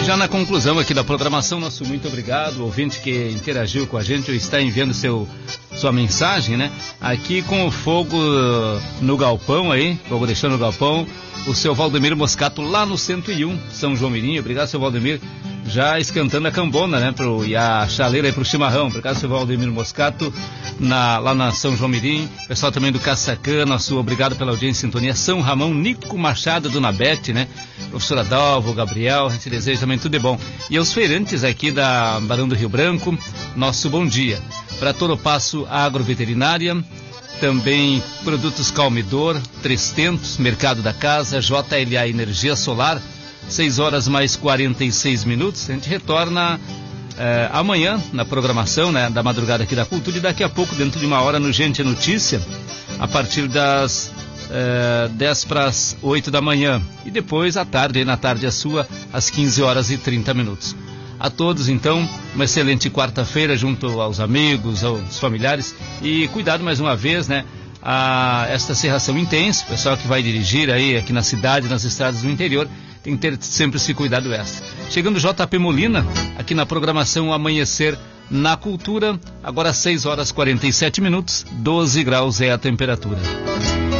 já na conclusão aqui da programação, nosso muito obrigado, ouvinte que interagiu com a gente ou está enviando sua mensagem, né? Aqui com o fogo no galpão aí, fogo deixando no galpão, o seu Valdemir Moscato lá no 101, São João Mirim. Obrigado, seu Valdemir, já esquentando a cambona, né? E a chaleira aí pro chimarrão. Obrigado, seu Valdemir Moscato, lá na São João Mirim. Pessoal também do Caçacã, nosso obrigado pela audiência e sintonia. São Ramão, Nico Machado, Dona Bete, né? Professor Adalvo, Gabriel, a gente deseja também tudo de bom. E aos feirantes aqui da Barão do Rio Branco, nosso bom dia. Para Toro Passo Agroveterinária, também Produtos Calmidor, Três Tentos, Mercado da Casa, JLA Energia Solar, 6 horas mais 46 minutos. A gente retorna amanhã na programação, né, da madrugada aqui da Cultura, e daqui a pouco, dentro de uma hora, no Gente é Notícia, a partir das 10 para as 8 da manhã. E depois, à tarde, aí na tarde a sua, às 15 horas e 30 minutos. A todos, então, uma excelente quarta-feira junto aos amigos, aos familiares. E cuidado mais uma vez, né? Esta serração intensa, o pessoal que vai dirigir aí aqui na cidade, nas estradas do interior, tem que ter sempre esse cuidado extra. Chegando JP Molina, aqui na programação Amanhecer na Cultura, agora 6 horas 47 minutos, 12 graus é a temperatura.